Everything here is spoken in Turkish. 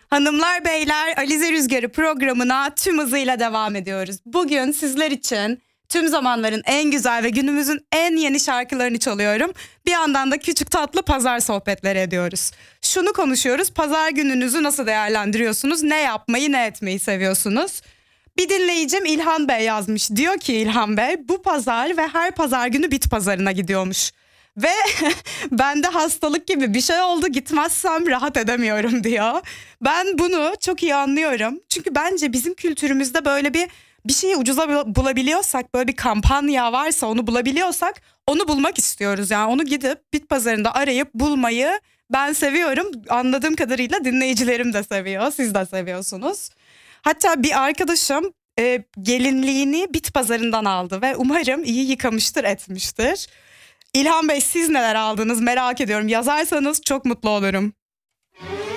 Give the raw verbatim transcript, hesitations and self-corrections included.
Hanımlar beyler, Alize Rüzgarı programına tüm hızıyla devam ediyoruz. Bugün sizler için tüm zamanların en güzel ve günümüzün en yeni şarkılarını çalıyorum. Bir yandan da küçük tatlı pazar sohbetleri ediyoruz. Şunu konuşuyoruz: pazar gününüzü nasıl değerlendiriyorsunuz? Ne yapmayı, ne etmeyi seviyorsunuz? Bir dinleyicim İlhan Bey yazmış. Diyor ki İlhan Bey, bu pazar ve her pazar günü bit pazarına gidiyormuş. Ve bende hastalık gibi bir şey oldu, gitmezsem rahat edemiyorum diyor. Ben bunu çok iyi anlıyorum. Çünkü bence bizim kültürümüzde böyle bir bir şeyi ucuza bulabiliyorsak, böyle bir kampanya varsa onu bulabiliyorsak onu bulmak istiyoruz. Yani onu gidip bit pazarında arayıp bulmayı ben seviyorum. Anladığım kadarıyla dinleyicilerim de seviyor, siz de seviyorsunuz. Hatta bir arkadaşım e, gelinliğini bit pazarından aldı ve umarım iyi yıkamıştır, etmiştir. İlhan Bey, siz neler aldınız merak ediyorum. Yazarsanız çok mutlu olurum.